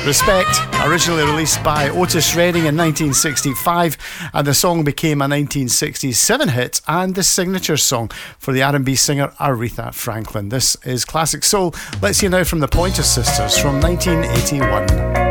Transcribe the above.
Respect, originally released by Otis Redding in 1965, and the song became a 1967 hit and the signature song for the R&B singer Aretha Franklin. This is Classic Soul. Let's hear now from the Pointer Sisters from 1981.